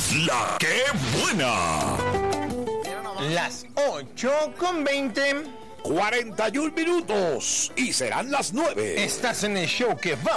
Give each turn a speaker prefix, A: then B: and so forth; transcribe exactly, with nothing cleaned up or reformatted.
A: La que buena.
B: Las ocho con veinte.
A: cuarenta y un minutos y serán las nueve.
B: Estás en el show que va